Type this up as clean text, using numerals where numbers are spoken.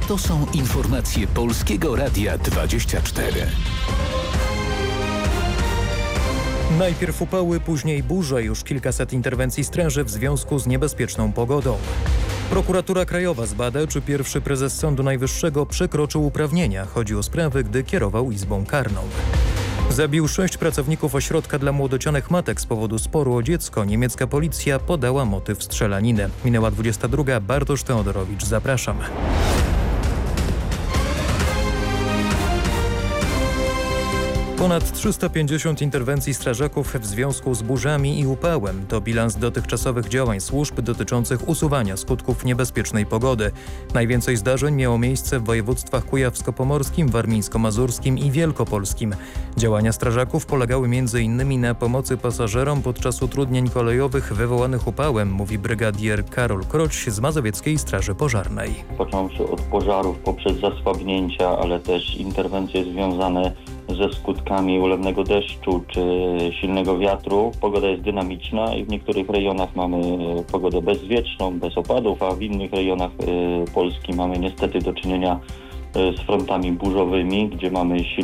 To są informacje Polskiego Radia 24. Najpierw upały, później burze. Już kilkaset interwencji straży w związku z niebezpieczną pogodą. Prokuratura Krajowa zbada, czy pierwszy prezes Sądu Najwyższego przekroczył uprawnienia. Chodzi o sprawy, gdy kierował Izbą Karną. Zabił 6 pracowników ośrodka dla młodocianych matek z powodu sporu o dziecko. Niemiecka policja podała motyw strzelaniny. Minęła 22. Bartosz Teodorowicz, zapraszam. Ponad 350 interwencji strażaków w związku z burzami i upałem. To bilans dotychczasowych działań służb dotyczących usuwania skutków niebezpiecznej pogody. Najwięcej zdarzeń miało miejsce w województwach kujawsko-pomorskim, warmińsko-mazurskim i wielkopolskim. Działania strażaków polegały m.in. na pomocy pasażerom podczas utrudnień kolejowych wywołanych upałem, mówi brygadier Karol Kroć z Mazowieckiej Straży Pożarnej. Począwszy od pożarów poprzez zasłabnięcia, ale też interwencje związane ze skutkami ulewnego deszczu czy silnego wiatru. Pogoda jest dynamiczna i w niektórych rejonach mamy pogodę bezwietrzną, bez opadów, a w innych rejonach Polski mamy niestety do czynienia z frontami burzowymi, gdzie mamy silne